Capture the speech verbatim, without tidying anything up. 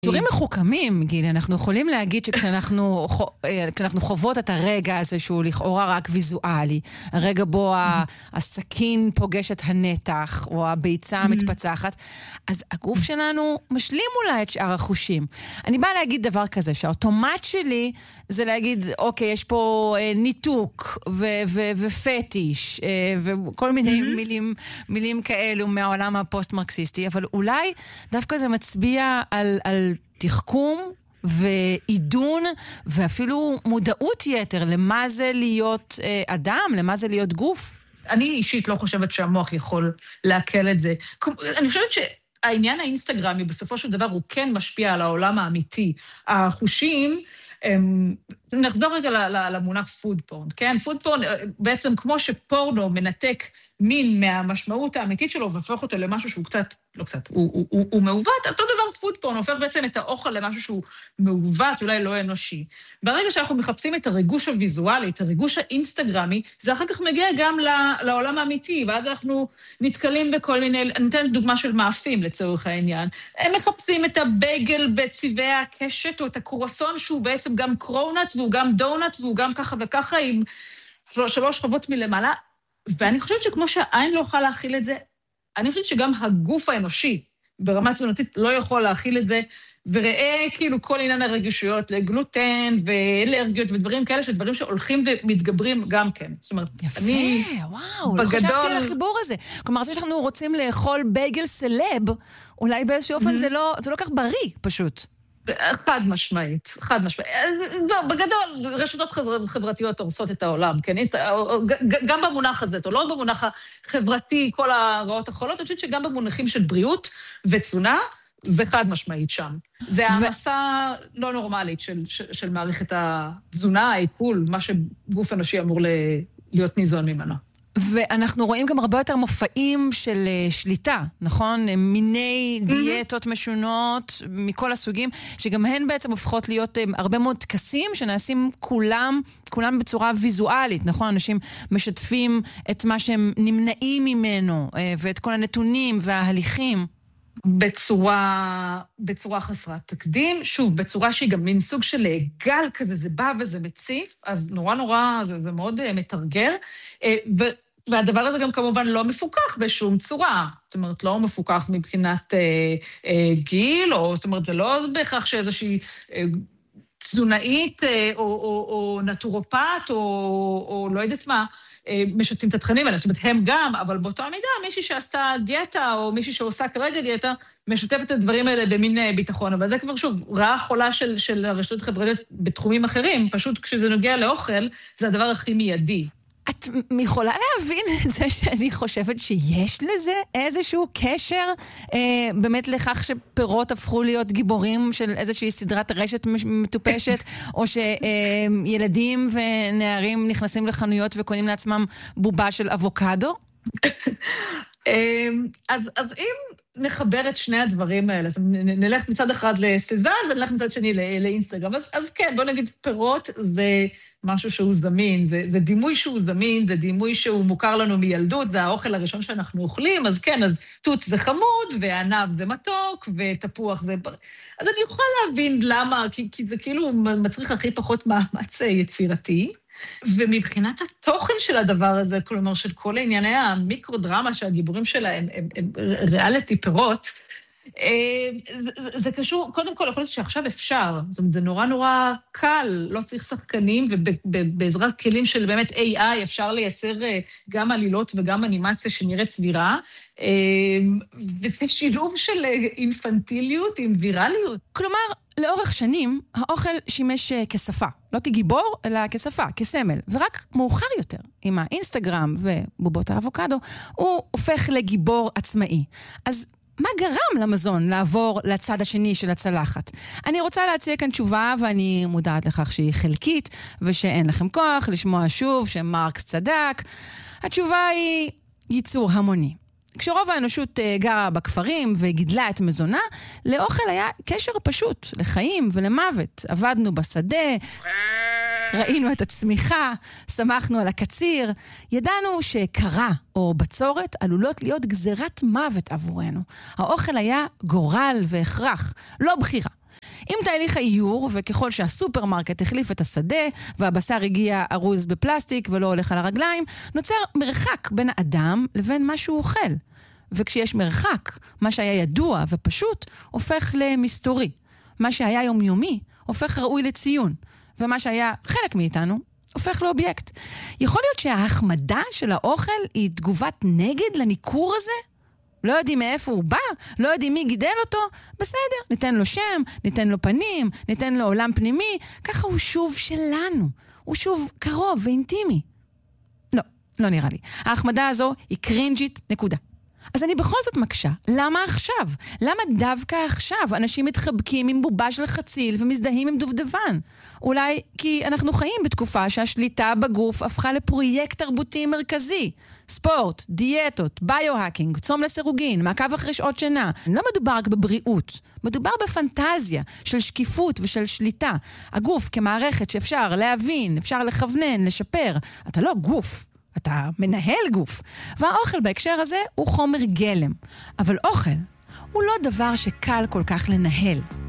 צורים מחוכמים, גילי, אנחנו יכולים להגיד שכשאנחנו כשאנחנו חוות את הרגע הזה שהוא לכאורה רק ויזואלי, הרגע בו הסכין פוגש את הנתח או הביצה המתפצחת, אז הגוף שלנו משלים אולי את שאר החושים. אני באה להגיד דבר כזה, שהאוטומט שלי זה להגיד, אוקיי, יש פה ניתוק ופטיש וכל מיני מילים, מילים כאלו מהעולם הפוסט-מרקסיסטי, אבל אולי דווקא זה מצביע על, על תחכום ועידון ואפילו מודעות יתר למה זה להיות אדם, למה זה להיות גוף. אני אישית לא חושבת שהמוח יכול להקל את זה. אני חושבת שהעניין האינסטגרמי בסופו של דבר הוא כן משפיע על העולם האמיתי. החושים, נחזור רגע למונח פוד פורן, כן? פוד פורן בעצם כמו שפורנו מנתק מין מהמשמעות האמיתית שלו והופך אותו למשהו שהוא קצת, לא קצת, הוא, הוא, הוא, הוא מעוות, אותו דבר פוד פורן הופך בעצם את האוכל למשהו שהוא מעוות, אולי לא אנושי. ברגע שאנחנו מחפשים את הריגוש הוויזואלי, את הריגוש האינסטגרמי, זה אחר כך מגיע גם לעולם האמיתי, ואז אנחנו נתקלים בכל מיני, אני נותנת דוגמה של מאפים לצורך העניין, הם מחפשים את הבייגל בצבעי הקשת, או את הקרואסון שהוא בעצם גם קרונט, והוא גם דונט, והוא גם ככה וככה, עם שלוש שכבות מלמעלה, ואני חושבת שכמו שהעין לא יכולה להכיל את זה, אני חושבת שגם הגוף האנושי ברמה תזונתית לא יכול להכיל את זה, וראה כאילו כל עניין הרגישויות לגלוטן ואלרגיות ודברים כאלה, שדברים שהולכים ומתגברים גם כן. זאת אומרת, יפה, אני וואו, בגדול... לא חשבתי על החיבור הזה. כלומר, זה שאנחנו רוצים לאכול בייגל סלב, אולי באיזשהו אופן זה לא, זה לא כך בריא, פשוט. חד משמעית, חד משמעית. לא, בגדול, רשתות חברתיות הורסות את העולם, כן? גם במונח הזה, או לא במונח החברתי, כל הרעות החולות, אני חושבת שגם במונחים של בריאות ותזונה, זה חד משמעית שם. זה העמסה לא נורמלית של, של, של מערכת התזונה, העיכול, מה שגוף אנושי אמור להיות ניזון ממנו. ואנחנו רואים גם הרבה יותר מופעים של שליטה, נכון? מיני דיאטות משונות מכל הסוגים, שגם הן בעצם הופכות להיות הרבה מאוד טקסים שנעשים כולם, כולם בצורה ויזואלית, נכון? אנשים משתפים את מה שהם נמנעים ממנו, ואת כל הנתונים וההליכים. בצורה, בצורה חסרת תקדים, שוב, בצורה שהיא גם מין סוג של גל כזה, זה בא וזה מציף, אז נורא נורא, זה, זה מאוד מתרגל, ו, והדבר הזה גם כמובן לא מפוקח בשום צורה, זאת אומרת, לא מפוקח מבחינת אה, אה, גיל, או זאת אומרת, זה לא בהכרח שאיזושהי אה, תזונאית, אה, או, או, או נטורופט, או, או לא יודעת מה, משתפים את התכנים האלה, זאת אומרת, הם גם, אבל באותו המידה, מישהי שעשתה דיאטה, או מישהי שעושה כרגע דיאטה, משתפת את הדברים האלה במין ביטחון, אבל זה כבר שוב, רעה חולה של, של הרשתות החברתיות בתחומים אחרים, פשוט כשזה נוגע לאוכל, זה הדבר הכי מיידי. את יכולה להבין את זה שאני חושבת שיש לזה איזשהו קשר אה, באמת לכך שפירות הפכו להיות גיבורים של איזושהי סדרת רשת מטופשת, או שילדים אה, ונערים נכנסים לחנויות וקונים לעצמם בובה של אבוקדו? אז, אז אם נחבר את שני הדברים האלה, אז נלך מצד אחד לסזן ונלך מצד שני לאינסטגרם, אז, אז כן, בוא נגיד פירות זה משהו שהוא זמין, זה, זה דימוי שהוא זמין, זה דימוי שהוא מוכר לנו מילדות, זה האוכל הראשון שאנחנו אוכלים, אז כן, אז תות זה חמוד, וענב זה מתוק, ותפוח זה... אז אני יכולה להבין למה, כי, כי זה כאילו מצריך הכי פחות מאמץ יצירתי, ומבחינת התוכן של הדבר הזה, כלומר של כל ענייני המיקרו-דרמה שהגיבורים שלהם הם, הם ריאליטי פירות, זה, זה, זה קשור, קודם כל, יכול להיות שעכשיו אפשר, זאת אומרת, זה נורא נורא קל, לא צריך שחקנים, ובעזרת כלים של באמת איי איי אפשר לייצר גם עלילות וגם אנימציה שנראית סבירה, וזה שילוב של אינפנטיליות עם וירליות. כלומר, לאורך שנים, האוכל שימש כשפה, לא כגיבור, אלא כשפה, כסמל, ורק מאוחר יותר, עם האינסטגרם ובובות האבוקדו, הוא הופך לגיבור עצמאי. אז מה גרם למזון לעבור לצד השני של הצלחת? אני רוצה להציע כאן תשובה, ואני מודעת לכך שהיא חלקית, ושאין לכם כוח לשמוע שוב שמרקס צדק. התשובה היא ייצור המוני. כשרוב האנושות גרה בכפרים וגידלה את מזונה, לאוכל היה קשר פשוט לחיים ולמוות. עבדנו בשדה, ראינו את הצמיחה, שמחנו על הקציר, ידענו שקרה או בצורת עלולות להיות גזירת מוות עבורנו. האוכל היה גורל והכרח, לא בחירה. תהליך האיור, וככל שהסופרמרקט החליף את השדה, והבשר הגיע ארוז בפלסטיק ולא הולך על הרגליים, נוצר מרחק בין האדם לבין מה שהוא אוכל. וכשיש מרחק, מה שהיה ידוע ופשוט, הופך למסתורי. מה שהיה יומיומי, הופך ראוי לציון. ומה שהיה חלק מאיתנו, הופך לאובייקט. יכול להיות שההחמדה של האוכל היא תגובת נגד לניקור הזה? לא יודעים מאיפה הוא בא, לא יודעים מי גידל אותו, בסדר, ניתן לו שם, ניתן לו פנים, ניתן לו עולם פנימי, ככה הוא שוב שלנו, הוא שוב קרוב ואינטימי. לא, לא נראה לי. ההחמדה הזו היא קרינג'ית, נקודה. אז אני בכל זאת מקשה, למה עכשיו? למה דווקא עכשיו אנשים מתחבקים עם בובה של חציל ומזדהים עם דובדבן? אולי כי אנחנו חיים בתקופה שהשליטה בגוף הפכה לפרויקט תרבותי מרכזי. ספורט, דיאטות, ביו-האקינג, צום לסירוגין, מעקב אחרי שעות שינה. לא מדובר רק בבריאות, מדובר בפנטזיה של שקיפות ושל שליטה. הגוף כמערכת שאפשר להבין, אפשר לכוונן, לשפר. אתה לא גוף. אתה מנהל גוף. והאוכל בהקשר הזה הוא חומר גלם. אבל אוכל הוא לא דבר שקל כל כך לנהל.